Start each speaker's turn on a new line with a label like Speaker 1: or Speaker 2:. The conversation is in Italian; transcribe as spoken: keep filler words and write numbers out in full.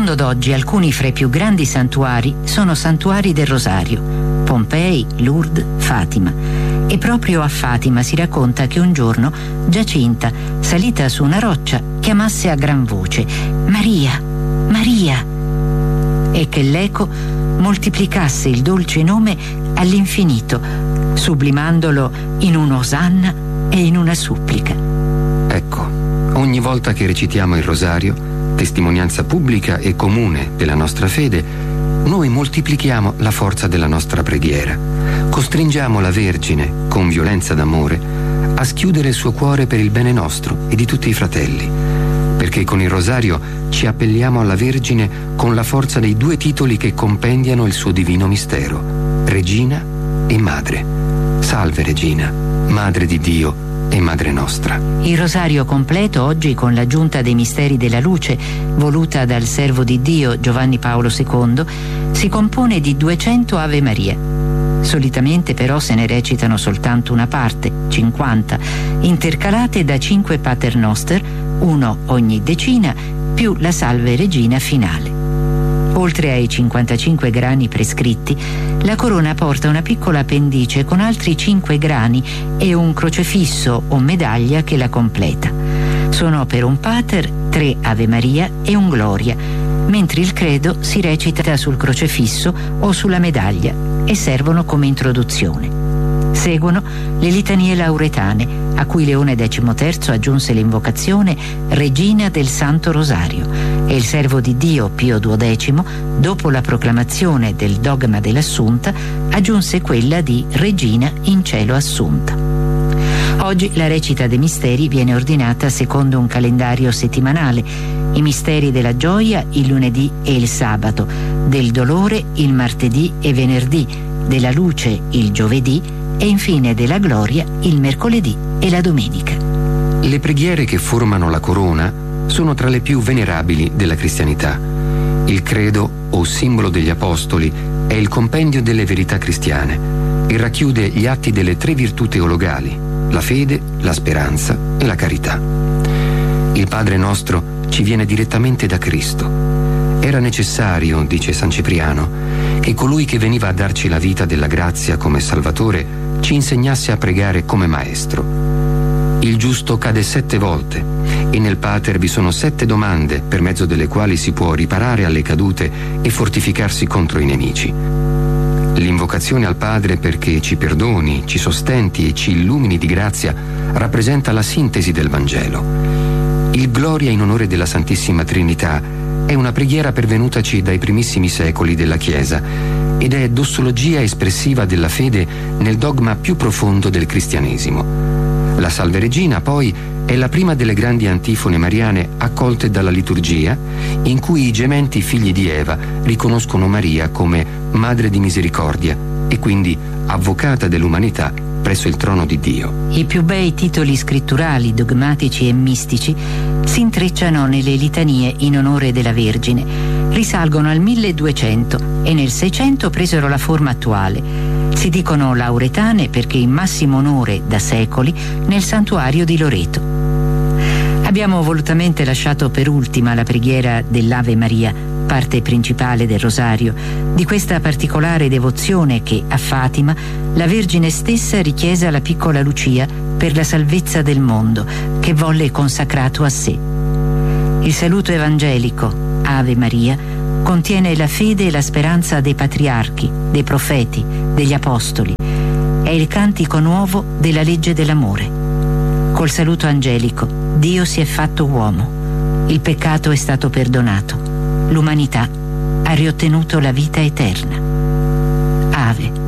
Speaker 1: mondo d'oggi alcuni fra i più grandi santuari sono santuari del Rosario: Pompei, Lourdes, Fatima. E proprio a Fatima si racconta che un giorno Giacinta, salita su una roccia, chiamasse a gran voce: Maria, Maria, e che l'eco moltiplicasse il dolce nome all'infinito, sublimandolo in un'osanna e in una supplica.
Speaker 2: Ecco, ogni volta che recitiamo il rosario, testimonianza pubblica e comune della nostra fede, noi moltiplichiamo la forza della nostra preghiera. Costringiamo la Vergine, con violenza d'amore, a schiudere il suo cuore per il bene nostro e di tutti i fratelli, perché con il rosario ci appelliamo alla Vergine con la forza dei due titoli che compendiano il suo divino mistero: Regina e Madre. Salve Regina, Madre di Dio e Madre nostra.
Speaker 1: Il rosario completo, oggi con l'aggiunta dei misteri della luce, voluta dal servo di Dio Giovanni Paolo secondo, si compone di duecento Ave Maria. Solitamente però se ne recitano soltanto una parte, cinquanta, intercalate da cinque Pater Noster, uno ogni decina, più la Salve Regina finale. Oltre ai cinquantacinque grani prescritti, la corona porta una piccola appendice con altri cinque grani e un crocefisso o medaglia che la completa. Sono per un Pater, tre Ave Maria e un Gloria, mentre il credo si recita sul crocefisso o sulla medaglia e servono come introduzione. Seguono le litanie lauretane, a cui Leone decimoterzo aggiunse l'invocazione Regina del Santo Rosario, e il servo di Dio Pio duodecimo, dopo la proclamazione del dogma dell'Assunta, aggiunse quella di Regina in cielo assunta. Oggi la recita dei misteri viene ordinata secondo un calendario settimanale: i misteri della gioia il lunedì e il sabato, del dolore il martedì e venerdì, della luce il giovedì e infine della gloria il mercoledì e la domenica.
Speaker 2: Le preghiere che formano la corona sono tra le più venerabili della cristianità. Il credo, o simbolo degli apostoli, è il compendio delle verità cristiane e racchiude gli atti delle tre virtù teologali: la fede, la speranza e la carità. Il Padre nostro ci viene direttamente da Cristo. Era necessario, dice San Cipriano, che colui che veniva a darci la vita della grazia come Salvatore ci insegnasse a pregare come maestro. Il giusto cade sette volte e nel Pater vi sono sette domande per mezzo delle quali si può riparare alle cadute e fortificarsi contro i nemici. L'invocazione al Padre perché ci perdoni, ci sostenti e ci illumini di grazia rappresenta la sintesi del Vangelo. Il Gloria in onore della Santissima Trinità è una preghiera pervenutaci dai primissimi secoli della Chiesa ed è dossologia espressiva della fede nel dogma più profondo del cristianesimo. La Salve Regina, poi, è la prima delle grandi antifone mariane accolte dalla liturgia, in cui i gementi figli di Eva riconoscono Maria come Madre di Misericordia e quindi Avvocata dell'umanità presso il trono di Dio.
Speaker 1: I più bei titoli scritturali, dogmatici e mistici si intrecciano nelle litanie in onore della Vergine. Risalgono al milleduecento e nel seicento presero la forma attuale. Si dicono lauretane perché in massimo onore da secoli nel santuario di Loreto. Abbiamo volutamente lasciato per ultima la preghiera dell'Ave Maria, parte principale del rosario, di questa particolare devozione che a Fatima la Vergine stessa richiese alla piccola Lucia per la salvezza del mondo, che volle consacrato a sé. Il saluto evangelico, Ave Maria, contiene la fede e la speranza dei patriarchi, dei profeti, degli apostoli. È il cantico nuovo della legge dell'amore. Col saluto angelico, Dio si è fatto uomo. Il peccato è stato perdonato. L'umanità ha riottenuto la vita eterna. Ave